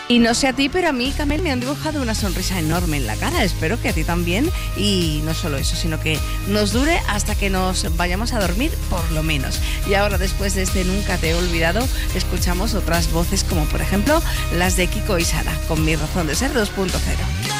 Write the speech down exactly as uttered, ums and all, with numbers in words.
Y no sé a ti, pero a mí, Camel, me han dibujado una sonrisa enorme en la cara. Espero que a ti también. Y no solo eso, sino que nos dure hasta que nos vayamos a dormir, por lo menos. Y ahora, después de este Nunca te he olvidado, escuchamos otras voces como, por ejemplo, las de Kiko y Sara, con Mi razón de ser dos punto cero.